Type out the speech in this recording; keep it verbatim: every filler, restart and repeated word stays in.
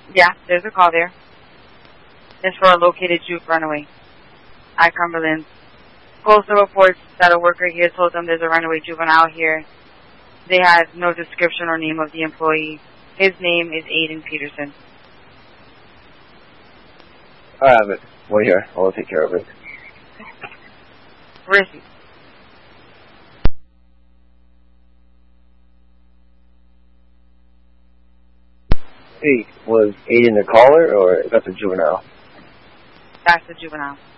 Yeah, there's a call there. It's for a located juke runaway at Cumberland. Postal reports that a worker here told them there's a runaway juvenile here. They had no description or name of the employee. His name is Aiden Peterson. I have it. Wait here. I'll take care of it. Where is he? Hey, was Aiden the caller, or that's a juvenile? That's the juvenile.